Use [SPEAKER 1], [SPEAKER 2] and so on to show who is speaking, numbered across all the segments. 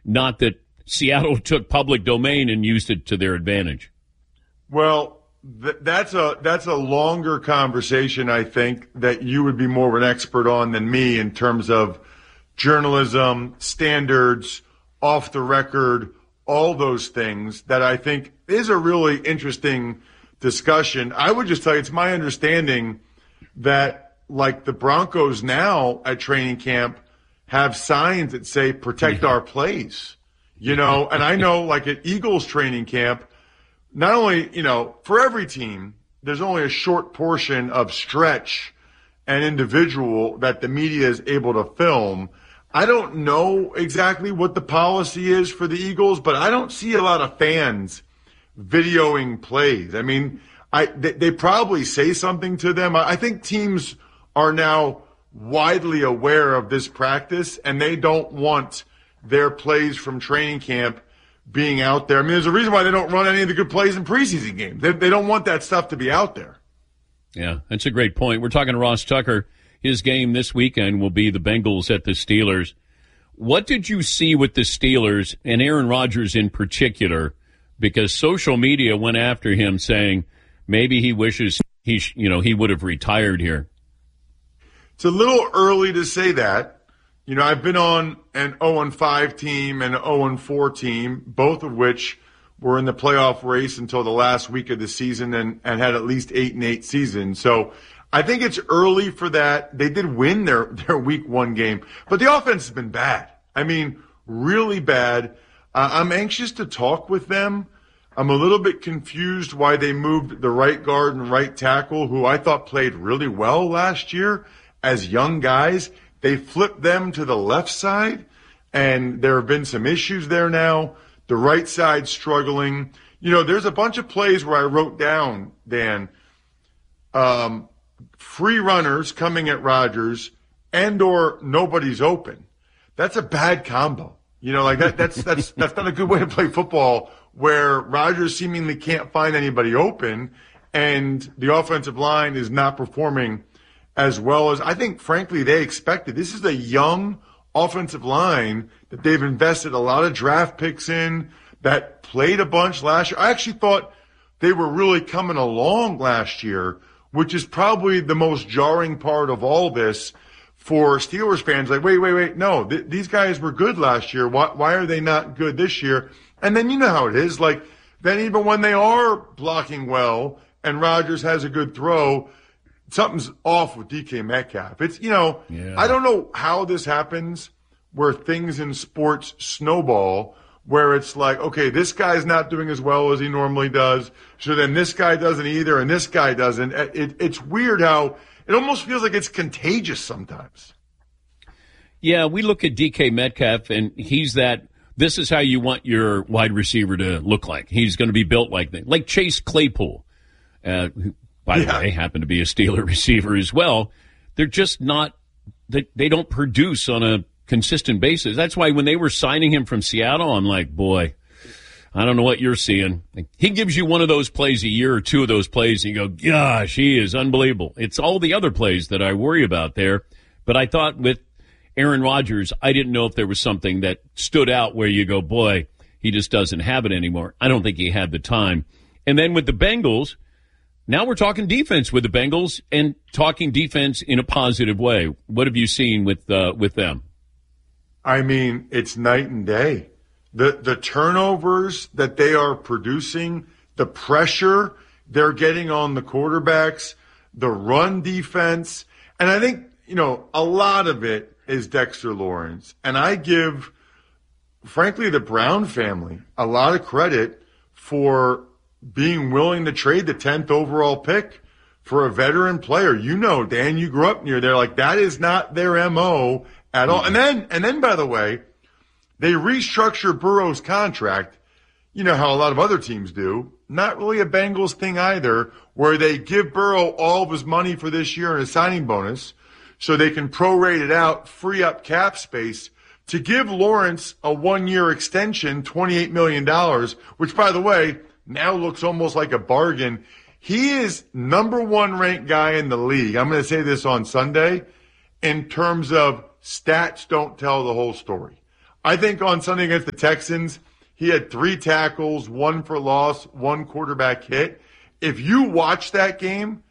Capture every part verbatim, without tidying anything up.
[SPEAKER 1] not that Seattle took public domain and used it to their advantage.
[SPEAKER 2] Well, th- that's a that's a longer conversation, I think, that you would be more of an expert on than me in terms of journalism, standards, off the record, all those things that I think is a really interesting discussion. I would just tell you, it's my understanding that, like, the Broncos now at training camp have signs that say protect our plays, you know, and I know, like, at Eagles training camp, not only, you know, for every team, there's only a short portion of stretch and individual that the media is able to film. I don't know exactly what the policy is for the Eagles, but I don't see a lot of fans videoing plays. I mean, I they, they probably say something to them. I, I think teams are now widely aware of this practice, and they don't want their plays from training camp being out there. I mean, there's a reason why they don't run any of the good plays in preseason games. They, they don't want that stuff to be out there.
[SPEAKER 1] Yeah, that's a great point. We're talking to Ross Tucker. His game this weekend will be the Bengals at the Steelers. What did you see with the Steelers and Aaron Rodgers in particular? Because social media went after him saying maybe he wishes he, sh- you know, he would have retired here.
[SPEAKER 2] It's a little early to say that. You know, I've been on an oh and five team and an oh and four team, both of which were in the playoff race until the last week of the season and, and had at least eight and eight seasons. So I think it's early for that. They did win their, their week one game, but the offense has been bad. I mean, really bad. Uh, I'm anxious to talk with them. I'm a little bit confused why they moved the right guard and right tackle, who I thought played really well last year as young guys. They flipped them to the left side, and there have been some issues there now. The right side struggling. You know, there's a bunch of plays where I wrote down, Dan, um, free runners coming at Rodgers and or nobody's open. That's a bad combo. You know, like that, that's, that's, that's not a good way to play football, where Rodgers seemingly can't find anybody open and the offensive line is not performing as well as I think, frankly, they expected. This is a young offensive line that they've invested a lot of draft picks in, that played a bunch last year. I actually thought they were really coming along last year, which is probably the most jarring part of all this for Steelers fans. Like, wait, wait, wait, no, th- these guys were good last year. Why, why are they not good this year? And then you know how it is. Like, then even when they are blocking well and Rodgers has a good throw, something's off with D K Metcalf. It's, you know, yeah. I don't know how this happens where things in sports snowball, where it's like, okay, this guy's not doing as well as he normally does, so then this guy doesn't either, and this guy doesn't. It, it's weird how it almost feels like it's contagious sometimes.
[SPEAKER 1] Yeah, we look at D K Metcalf, and he's that, this is how you want your wide receiver to look like. He's going to be built like that. Like Chase Claypool, uh, who, by yeah. the way, happened to be a Steeler receiver as well. They're just not, they, they don't produce on a consistent basis. That's why when they were signing him from Seattle, I'm like, boy, I don't know what you're seeing. He gives you one of those plays a year or two of those plays, and you go, gosh, he is unbelievable. It's all the other plays that I worry about there. But I thought with Aaron Rodgers, I didn't know if there was something that stood out where you go, boy, he just doesn't have it anymore. I don't think he had the time. And then with the Bengals, now we're talking defense with the Bengals and talking defense in a positive way. What have you seen with uh, with them?
[SPEAKER 2] I mean, it's night and day. The the turnovers that they are producing, the pressure they're getting on the quarterbacks, the run defense, and I think, you know, a lot of it is Dexter Lawrence. And I give, frankly, the Brown family a lot of credit for being willing to trade the tenth overall pick for a veteran player. You know, Dan, you grew up near there. Like, that is not their M O at all. And then, and then, by the way, they restructure Burrow's contract. You know how a lot of other teams do. Not really a Bengals thing either, where they give Burrow all of his money for this year and a signing bonus so they can prorate it out, free up cap space to give Lawrence a one-year extension, twenty-eight million dollars, which, by the way, now looks almost like a bargain. He is number one ranked guy in the league. I'm going to say this on Sunday in terms of stats don't tell the whole story. I think on Sunday against the Texans, he had three tackles, one for loss, one quarterback hit. If you watch that game,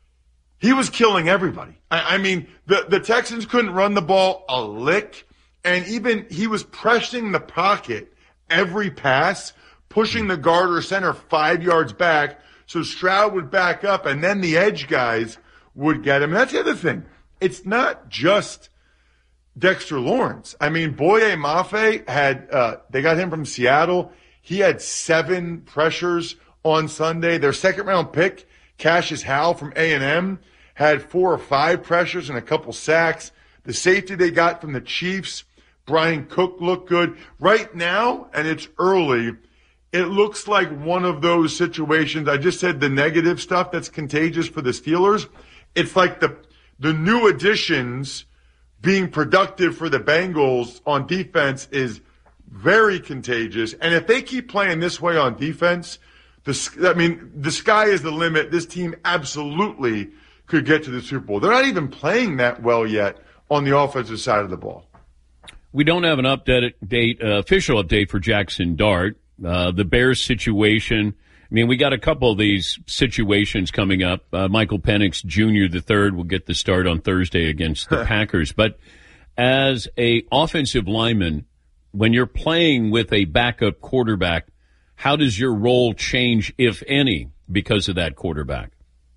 [SPEAKER 2] he was killing everybody. I, I mean, the, the Texans couldn't run the ball a lick, and even he was pressing the pocket every pass, pushing the guard or center five yards back, so Stroud would back up, and then the edge guys would get him. And that's the other thing. It's not just Dexter Lawrence. I mean, Boye Mafe had, uh, they got him from Seattle. He had seven pressures on Sunday. Their second round pick, Cassius Howell from A and M, had four or five pressures and a couple sacks. The safety they got from the Chiefs, Brian Cook, looked good. Right now, and it's early, it looks like one of those situations. I just said the negative stuff that's contagious for the Steelers. It's like the the new additions being productive for the Bengals on defense is very contagious. And if they keep playing this way on defense, the, I mean, the sky is the limit. This team absolutely could get to the Super Bowl. They're not even playing that well yet on the offensive side of the ball.
[SPEAKER 1] We don't have an update, date, uh, official update for Jackson Dart. Uh, the Bears situation, I mean, we got a couple of these situations coming up. Uh, Michael Penix Junior the third will get the start on Thursday against the Packers. But as a offensive lineman, when you're playing with a backup quarterback, how does your role change, if any, because of that quarterback?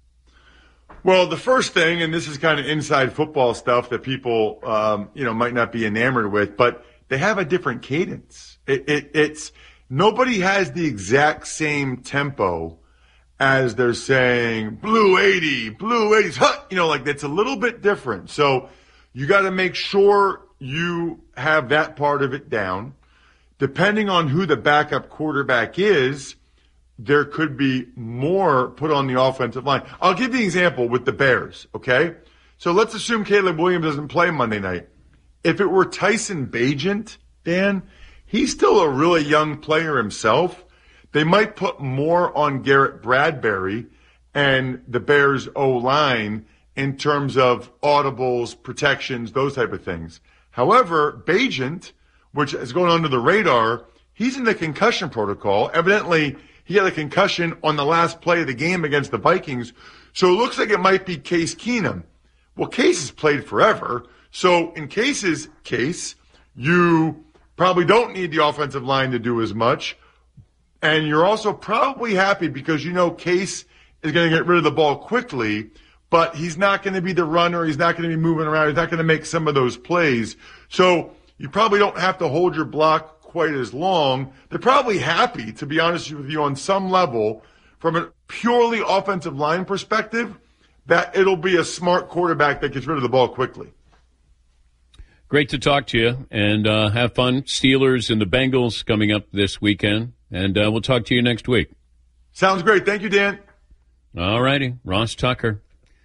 [SPEAKER 2] Well, the first thing, and this is kind of inside football stuff that people, um, you know, might not be enamored with, but they have a different cadence. It, it, it's nobody has the exact same tempo as they're saying blue eighty, blue eighties, huh, you know, like that's a little bit different. So you got to make sure you have that part of it down. Depending on who the backup quarterback is, there could be more put on the offensive line. I'll give you an example with the Bears, okay? So let's assume Caleb Williams doesn't play Monday night. If it were Tyson Bagent, Dan, he's still a really young player himself. They might put more on Garrett Bradbury and the Bears' O-line in terms of audibles, protections, those type of things. However, Bagent, which is going under the radar, he's in the concussion protocol. Evidently, he had a concussion on the last play of the game against the Vikings. So it looks like it might be Case Keenum. Well, Case has played forever. So in Case's case, you probably don't need the offensive line to do as much. And you're also probably happy because you know Case is going to get rid of the ball quickly, but he's not going to be the runner. He's not going to be moving around. He's not going to make some of those plays. So you probably don't have to hold your block quite as long. They're probably happy, to be honest with you, on some level, from a purely offensive line perspective, that it'll be a smart quarterback that gets rid of the ball quickly.
[SPEAKER 1] Great to talk to you, and uh, have fun. Steelers and the Bengals coming up this weekend, and uh, we'll talk to you next week.
[SPEAKER 2] Sounds great. Thank you, Dan.
[SPEAKER 1] All righty. Ross Tucker.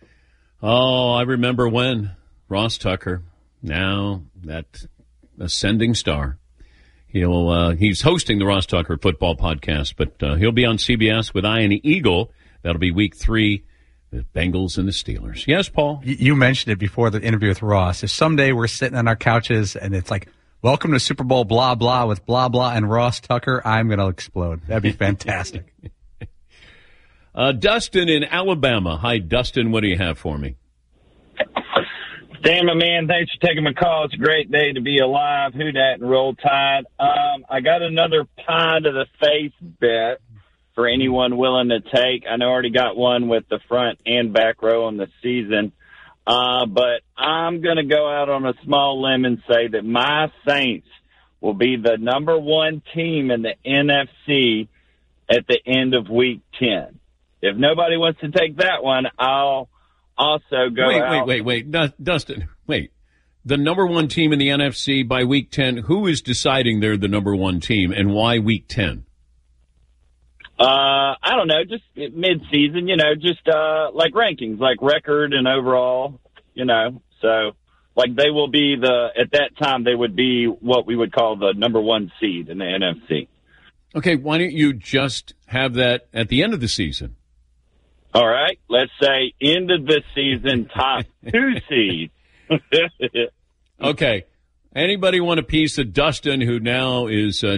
[SPEAKER 1] Oh, I remember when. Ross Tucker. Now that ascending star. He'll uh, he's hosting the Ross Tucker Football Podcast, but uh, he'll be on C B S with Ian Eagle. That'll be week three, the Bengals and the Steelers. Yes, Paul?
[SPEAKER 3] You mentioned it before the interview with Ross. If someday we're sitting on our couches and it's like, welcome to Super Bowl blah, blah with blah, blah and Ross Tucker, I'm going to explode. That'd be fantastic.
[SPEAKER 1] uh, Dustin in Alabama. Hi, Dustin. What do you have for me?
[SPEAKER 4] Dan, my man, thanks for taking my call. It's a great day to be alive. Who dat and Roll Tide. Um, I got another pie to the face bet for anyone willing to take. I know I already got one with the front and back row on the season. Uh, but I'm going to go out on a small limb and say that my Saints will be the number one team in the N F C at the end of week ten. If nobody wants to take that one, I'll also go
[SPEAKER 1] wait,
[SPEAKER 4] out.
[SPEAKER 1] Wait, wait, wait, Dustin, wait. The number one team in the N F C by week ten, who is deciding they're the number one team, and why week ten?
[SPEAKER 4] Uh, I don't know, just mid-season, you know, just uh, like rankings, like record and overall, you know. So, like they will be the, at that time, they would be what we would call the number one seed in the N F C.
[SPEAKER 1] Okay, why don't you just have that at the end of the season?
[SPEAKER 4] All right, let's say end of the season, top two seed.
[SPEAKER 1] Okay, Anybody want a piece of Dustin, who now is uh,